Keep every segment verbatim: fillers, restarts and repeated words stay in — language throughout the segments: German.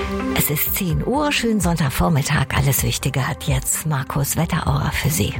Es ist zehn Uhr, schönen Sonntagvormittag. Alles Wichtige hat jetzt Markus Wetterauer für Sie.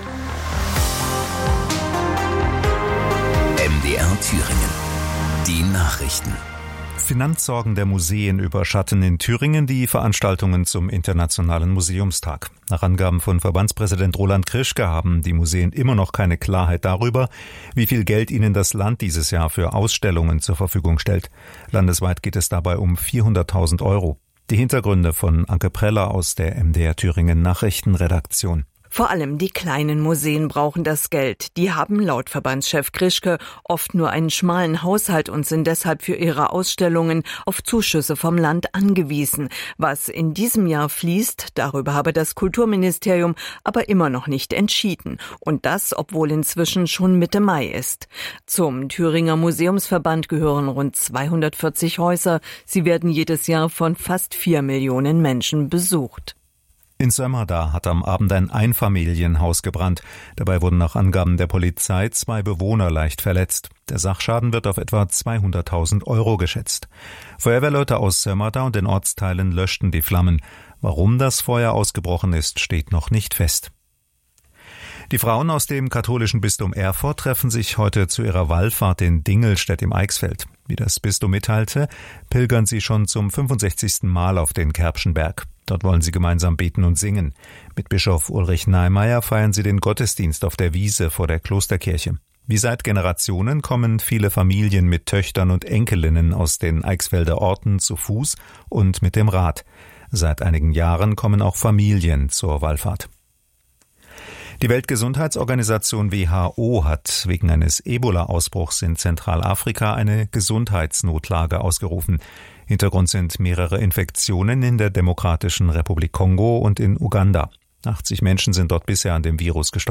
M D R Thüringen. Die Nachrichten. Finanzsorgen der Museen überschatten in Thüringen die Veranstaltungen zum Internationalen Museumstag. Nach Angaben von Verbandspräsident Roland Krischke haben die Museen immer noch keine Klarheit darüber, wie viel Geld ihnen das Land dieses Jahr für Ausstellungen zur Verfügung stellt. Landesweit geht es dabei um vierhunderttausend Euro. Die Hintergründe von Anke Preller aus der M D R Thüringen Nachrichtenredaktion. Vor allem die kleinen Museen brauchen das Geld. Die haben laut Verbandschef Krischke oft nur einen schmalen Haushalt und sind deshalb für ihre Ausstellungen auf Zuschüsse vom Land angewiesen. Was in diesem Jahr fließt, darüber habe das Kulturministerium aber immer noch nicht entschieden. Und das, obwohl inzwischen schon Mitte Mai ist. Zum Thüringer Museumsverband gehören rund zweihundertvierzig Häuser. Sie werden jedes Jahr von fast vier Millionen Menschen besucht. In Sömmerda hat am Abend ein Einfamilienhaus gebrannt. Dabei wurden nach Angaben der Polizei zwei Bewohner leicht verletzt. Der Sachschaden wird auf etwa zweihunderttausend Euro geschätzt. Feuerwehrleute aus Sömmerda und den Ortsteilen löschten die Flammen. Warum das Feuer ausgebrochen ist, steht noch nicht fest. Die Frauen aus dem katholischen Bistum Erfurt treffen sich heute zu ihrer Wallfahrt in Dingelstedt im Eichsfeld. Wie das Bistum mitteilte, pilgern sie schon zum fünfundsechzigsten Mal auf den Kerbschen Berg. Dort wollen sie gemeinsam beten und singen. Mit Bischof Ulrich Neimeyer feiern sie den Gottesdienst auf der Wiese vor der Klosterkirche. Wie seit Generationen kommen viele Familien mit Töchtern und Enkelinnen aus den Eichsfelder Orten zu Fuß und mit dem Rad. Seit einigen Jahren kommen auch Familien zur Wallfahrt. Die Weltgesundheitsorganisation W H O hat wegen eines Ebola-Ausbruchs in Zentralafrika eine Gesundheitsnotlage ausgerufen. Hintergrund sind mehrere Infektionen in der Demokratischen Republik Kongo und in Uganda. achtzig Menschen sind dort bisher an dem Virus gestorben.